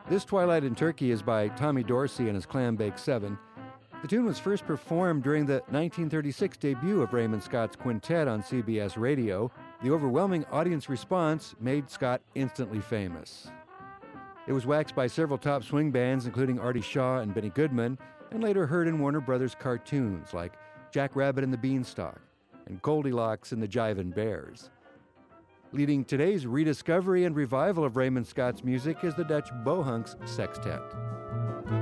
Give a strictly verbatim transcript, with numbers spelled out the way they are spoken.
This Twilight in Turkey is by Tommy Dorsey and his Clambake Seven. The tune was first performed during the nineteen thirty-six debut of Raymond Scott's quintet on C B S Radio. The overwhelming audience response made Scott instantly famous. It was waxed by several top swing bands, including Artie Shaw and Benny Goodman, and later heard in Warner Brothers cartoons like Jack Rabbit and the Beanstalk and Goldilocks and the Jivin' Bears. Leading today's rediscovery and revival of Raymond Scott's music is the Dutch Bohunks Sextet.